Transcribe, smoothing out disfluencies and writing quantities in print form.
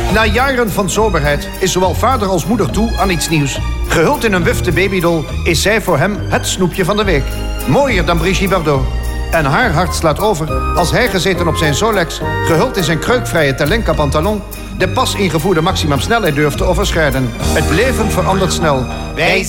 Na jaren van soberheid is zowel vader als moeder toe aan iets nieuws. Gehuld in een wufte babydol is zij voor hem het snoepje van de week. Mooier dan Brigitte Bardot. En haar hart slaat over als hij gezeten op zijn Solex, gehuld in zijn kreukvrije Telenka pantalon, de pas ingevoerde maximum snelheid durft te overschrijden. Het leven verandert snel. Wij